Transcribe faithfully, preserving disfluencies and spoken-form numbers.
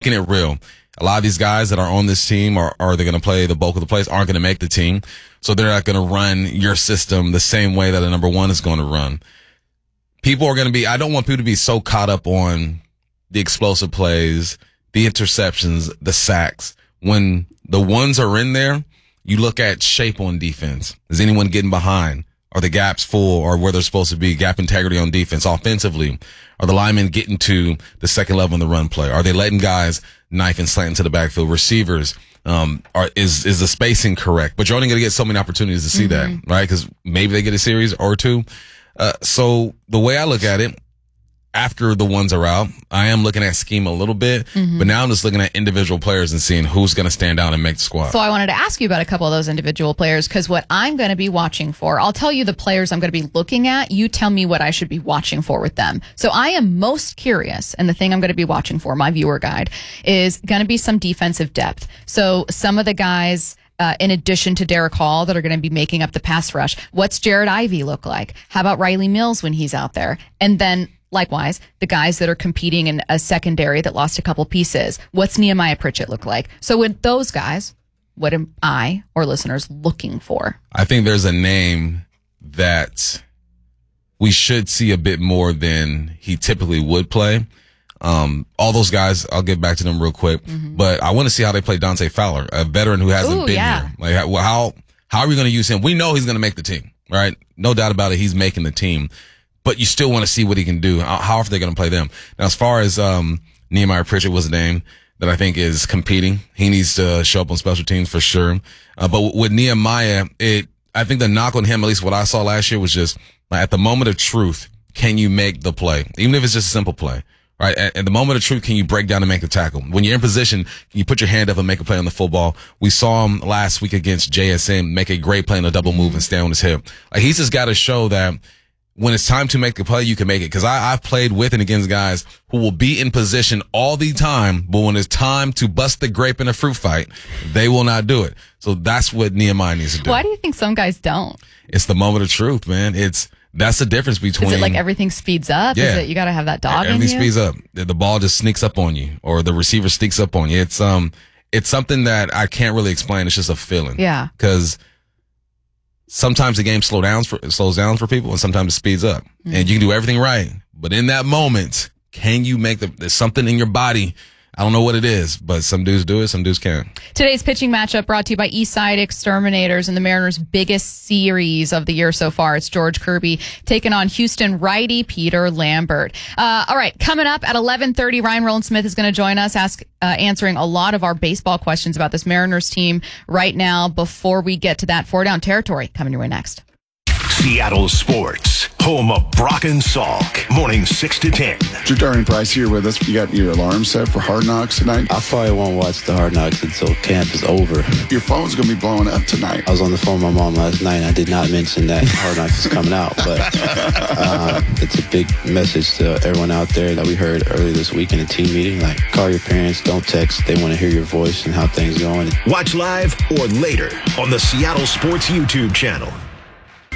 keeping it real. A lot of these guys that are on this team are, are they going to play the bulk of the plays, aren't going to make the team. So they're not going to run your system the same way that a number one is going to run. People are going to be, I don't want people to be so caught up on the explosive plays, the interceptions, the sacks. When the ones are in there, you look at shape on defense. Is anyone getting behind? Are the gaps full or where they're supposed to be? Gap integrity on defense. Offensively, are the linemen getting to the second level in the run play? Are they letting guys knife and slant into the backfield? Receivers, um, are, is, is the spacing correct? But you're only going to get so many opportunities to see mm-hmm. that, right? Because maybe they get a series or two. Uh, so the way I look at it, after the ones are out, I am looking at scheme a little bit, mm-hmm. but now I'm just looking at individual players and seeing who's going to stand out and make the squad. So I wanted to ask you about a couple of those individual players, because what I'm going to be watching for, I'll tell you the players I'm going to be looking at. You tell me what I should be watching for with them. So I am most curious, and the thing I'm going to be watching for, my viewer guide, is going to be some defensive depth. So some of the guys, Uh, in addition to Derek Hall, that are going to be making up the pass rush. What's Jared Ivey look like? How about Riley Mills when he's out there? And then, likewise, the guys that are competing in a secondary that lost a couple pieces. What's Nehemiah Pritchett look like? So with those guys, what am I or listeners looking for? I think there's a name that we should see a bit more than he typically would play. Um, all those guys, I'll get back to them real quick, mm-hmm. but I want to see how they play Dante Fowler, a veteran who hasn't Ooh, been yeah. here. Like, how, how, how are we going to use him? We know he's going to make the team, right? No doubt about it. He's making the team, but you still want to see what he can do. How, how are they going to play them? Now, as far as, um, Nehemiah Pritchett was a name that I think is competing. He needs to show up on special teams for sure. Uh, but with Nehemiah, it, I think the knock on him, at least what I saw last year, was just like, at the moment of truth, can you make the play? Even if it's just a simple play. Right. At, at the moment of truth, can you break down and make the tackle? When you're in position, can you put your hand up and make a play on the football? We saw him last week against J S M make a great play on a double move and stay on his hip. Like, he's just got to show that when it's time to make a play, you can make it. Cause I, I've played with and against guys who will be in position all the time, but when it's time to bust the grape in a fruit fight, they will not do it. So that's what Nehemiah needs to do. Why do you think some guys don't? It's the moment of truth, man. It's, That's the difference between. Is it like everything speeds up? Yeah. Is it you got to have that dog everything in you? Everything speeds up. The, the ball just sneaks up on you, or the receiver sneaks up on you. It's um, it's something that I can't really explain. It's just a feeling. Yeah. Because sometimes the game slow down for slows down for people, and sometimes it speeds up, mm-hmm. and you can do everything right, but in that moment, can you make the? There's something in your body. I don't know what it is, but some dudes do it, some dudes can't. Today's pitching matchup brought to you by Eastside Exterminators and the Mariners' biggest series of the year so far. It's George Kirby taking on Houston righty Peter Lambert. Uh, all right, coming up at eleven thirty, Ryan Roland Smith is going to join us, ask, uh, answering a lot of our baseball questions about this Mariners team right now. Before we get to that, four down territory coming your way next. Seattle Sports, home of Brock and Salk, morning six to ten. Drew Darwin Price here with us. You got your alarm set for Hard Knocks tonight? I probably won't watch the Hard Knocks until camp is over. Your phone's going to be blowing up tonight. I was on the phone with my mom last night, and I did not mention that Hard Knocks is coming out, but uh, it's a big message to everyone out there that we heard earlier this week in a team meeting. Like, call your parents, don't text. They want to hear your voice and how things are going. Watch live or later on the Seattle Sports YouTube channel.